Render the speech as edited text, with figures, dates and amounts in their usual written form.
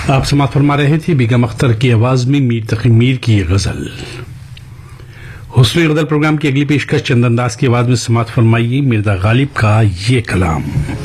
आप समाप्त फरमा रहे थे बेगम अख्तर की आवाज में मीर तकी मीर की ये गजल। हुस्न गजल प्रोग्राम की अगली पेशकश चंदन दास की आवाज में समाप्त फरमाइए मिर्जा गालिब का ये कलाम।